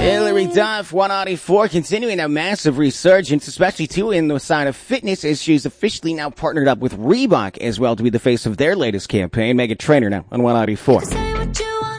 Hilary Duff, 194, continuing a massive resurgence, especially too in the side of fitness, as she's officially now partnered up with Reebok as well to be the face of their latest campaign. Meghan Trainor now on 194.